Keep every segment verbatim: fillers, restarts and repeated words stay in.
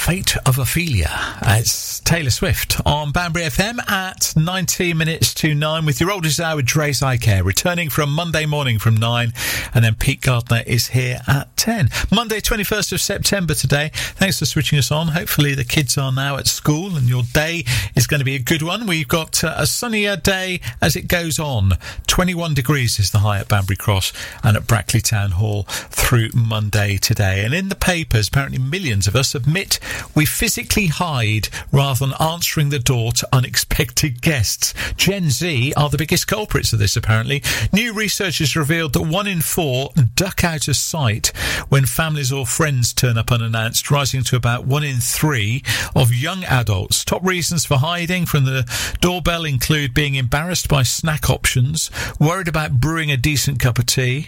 Fate of Ophelia. Uh, it's Taylor Swift on Banbury F M at nineteen minutes to nine with your oldest hour with Dre's Eye Care, returning from Monday morning from nine, and then Pete Gardner is here at ten. Monday, twenty-first of September today. Thanks for switching us on. Hopefully the kids are now at school and your day is going to be a good one. We've got uh, a sunnier day as it goes on. twenty-one degrees is the high at Banbury Cross and at Brackley Town Hall through Monday today. And in the papers, apparently millions of us admit we physically hide rather than answering the door to unexpected guests. Gen Z are the biggest culprits of this, apparently. New research has revealed that one in four duck out of sight when families or friends turn up unannounced, rising to about one in three of young adults. Top reasons for hiding from the doorbell include being embarrassed by snack options, worried about brewing a decent cup of tea,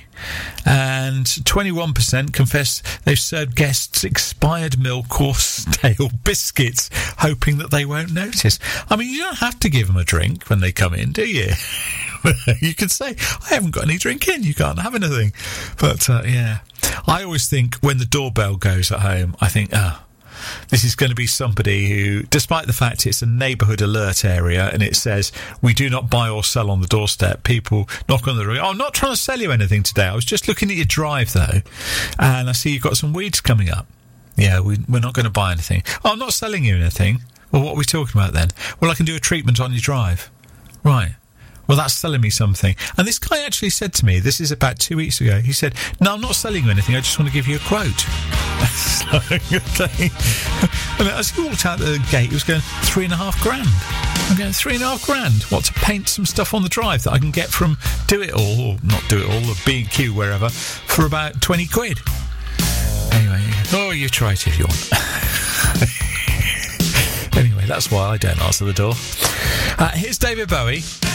and twenty-one percent confess they've served guests expired milk or stale biscuits, hoping that they won't notice. I mean, you don't have to give them a drink when they come in, do you? You can say, I haven't got any drink in, you can't have anything. But, uh, yeah. I always think when the doorbell goes at home, I think, ah, oh, this is going to be somebody who, despite the fact it's a neighbourhood alert area and it says, we do not buy or sell on the doorstep, people knock on the door. Oh, I'm not trying to sell you anything today. I was just looking at your drive, though, and I see you've got some weeds coming up. Yeah, we, we're not going to buy anything. Oh, I'm not selling you anything. Well, what are we talking about then? Well, I can do a treatment on your drive. Right. Well, that's selling me something. And this guy actually said to me, this is about two weeks ago, he said, no, I'm not selling you anything, I just want to give you a quote. So, okay. And as he walked out the gate, he was going, three and a half grand. I'm going, three and a half grand? What, to paint some stuff on the drive that I can get from Do It All, or not Do It All, or B and Q, wherever, for about twenty quid. Anyway, oh, you try it if you want. Anyway, that's why I don't answer the door. Uh, here's David Bowie.